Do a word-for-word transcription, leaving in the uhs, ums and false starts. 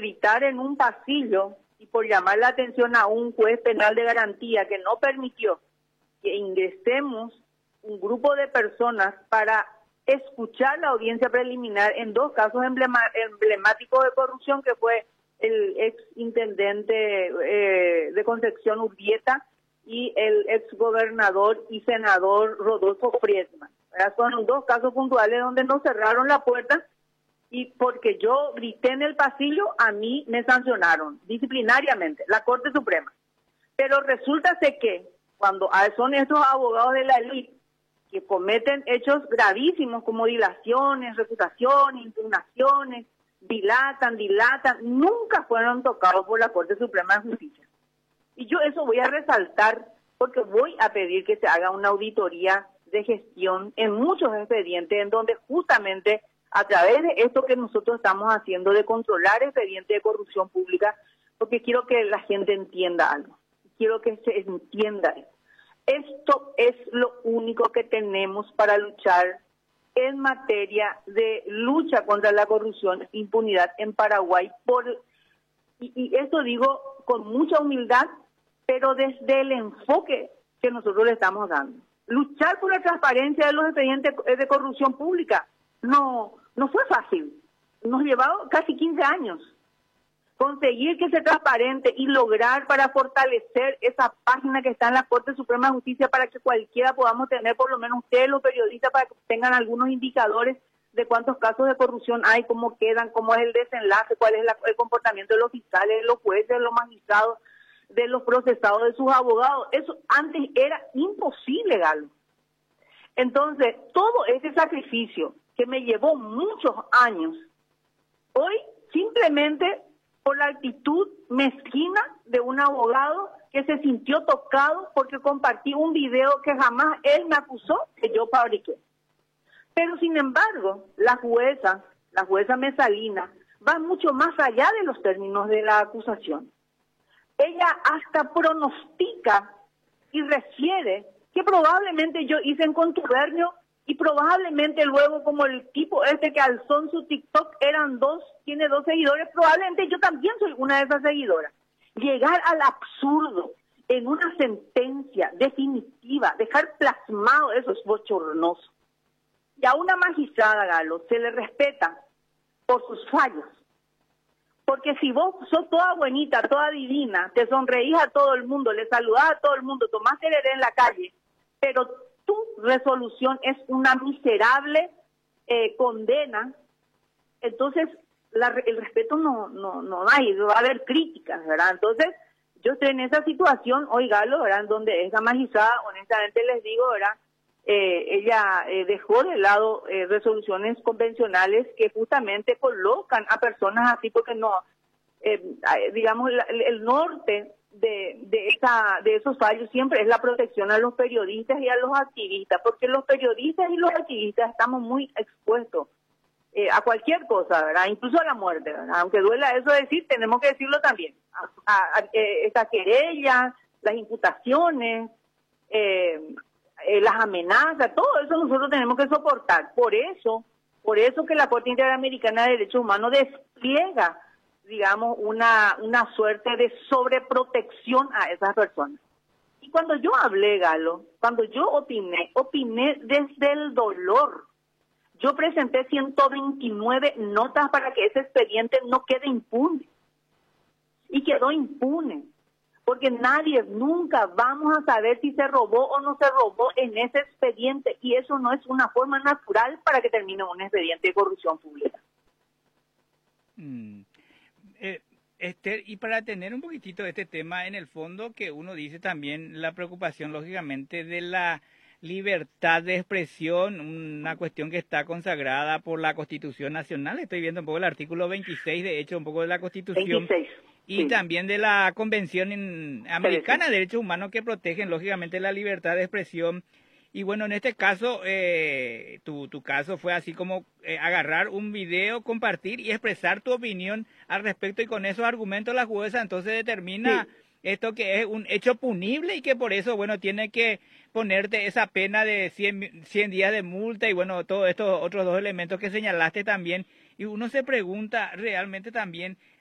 gritar en un pasillo y por llamar la atención a un juez penal de garantía que no permitió que ingresemos un grupo de personas para escuchar la audiencia preliminar en dos casos emblema, emblemáticos de corrupción, que fue el ex intendente eh, de Concepción Urbieta y el ex gobernador y senador Rodolfo Friedman. Son dos casos puntuales donde nos cerraron la puerta y porque yo grité en el pasillo, a mí me sancionaron disciplinariamente, la Corte Suprema. Pero resulta ser que cuando son estos abogados de la élite que cometen hechos gravísimos como dilaciones, reputaciones, impugnaciones, dilatan, dilatan, nunca fueron tocados por la Corte Suprema de Justicia. Y yo eso voy a resaltar porque voy a pedir que se haga una auditoría de gestión en muchos expedientes en donde justamente a través de esto que nosotros estamos haciendo de controlar expedientes de corrupción pública, porque quiero que la gente entienda algo, quiero que se entienda esto. Esto es lo único que tenemos para luchar en materia de lucha contra la corrupción e impunidad en Paraguay. Por, y, y esto digo con mucha humildad, pero desde el enfoque que nosotros le estamos dando. Luchar por la transparencia de los expedientes de corrupción pública no, no fue fácil. Nos llevó casi quince años. Conseguir que sea transparente y lograr para fortalecer esa página que está en la Corte Suprema de Justicia para que cualquiera podamos tener, por lo menos ustedes los periodistas, para que tengan algunos indicadores de cuántos casos de corrupción hay, cómo quedan, cómo es el desenlace, cuál es la, el comportamiento de los fiscales, de los jueces, de los magistrados, de los procesados, de sus abogados. Eso antes era imposible, Galo. Entonces, todo ese sacrificio que me llevó muchos años, hoy simplemente por la actitud mezquina de un abogado que se sintió tocado porque compartí un video que jamás él me acusó que yo fabriqué. Pero sin embargo, la jueza, la jueza Mesalina, va mucho más allá de los términos de la acusación. Ella hasta pronostica y refiere que probablemente yo hice en contubernio y probablemente luego, como el tipo este que alzó en su TikTok eran dos, tiene dos seguidores, probablemente yo también soy una de esas seguidoras. Llegar al absurdo en una sentencia definitiva, dejar plasmado eso es bochornoso. Y a una magistrada, Galo, se le respeta por sus fallos. Porque si vos sos toda buenita, toda divina, te sonreís a todo el mundo, le saludás a todo el mundo, tomás tereré en la calle, pero tu resolución es una miserable eh, condena, entonces la, el respeto no, no, no hay, va a haber críticas, ¿verdad? Entonces, yo estoy en esa situación, oígalo, ¿verdad? En donde esa magistrada, honestamente les digo, ¿verdad? Eh, ella eh, dejó de lado eh, resoluciones convencionales que justamente colocan a personas así porque no, eh, digamos, la, el norte de, de, esa, de esos fallos siempre es la protección a los periodistas y a los activistas, porque los periodistas y los activistas estamos muy expuestos eh, a cualquier cosa, ¿verdad? Incluso a la muerte, ¿verdad? Aunque duela eso decir, tenemos que decirlo también. A, a, a, eh, esta querella, las imputaciones, eh, Eh, las amenazas, todo eso nosotros tenemos que soportar. Por eso, por eso que la Corte Interamericana de Derechos Humanos despliega, digamos, una, una suerte de sobreprotección a esas personas. Y cuando yo hablé, Galo, cuando yo opiné, opiné desde el dolor. Yo presenté ciento veintinueve notas para que ese expediente no quede impune. Y quedó impune. Porque nadie, nunca vamos a saber si se robó o no se robó en ese expediente, y eso no es una forma natural para que termine un expediente de corrupción pública. Mm. Eh, Esther, y para tener un poquitito de este tema, en el fondo que uno dice también la preocupación, lógicamente, de la libertad de expresión, una cuestión que está consagrada por la Constitución Nacional. Estoy viendo un poco el artículo veintiséis, de hecho, un poco de la Constitución. veintiséis. Y sí. También de la Convención Americana de Derechos Humanos, que protegen, lógicamente, la libertad de expresión. Y bueno, en este caso, eh, tu, tu caso fue así como eh, agarrar un video, compartir y expresar tu opinión al respecto, y con esos argumentos la jueza entonces determina sí. esto que es un hecho punible y que por eso, bueno, tiene que ponerte esa pena de cien, cien días de multa y bueno, todos estos otros dos elementos que señalaste también. Y uno se pregunta realmente también